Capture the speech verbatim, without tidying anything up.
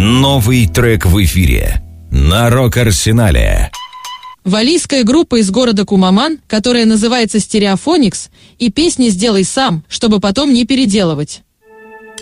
Новый трек в эфире на Рок-Арсенале. Валлийская группа из города Кумаман, которая называется Stereophonics, и песни «Сделай сам», чтобы потом не переделывать.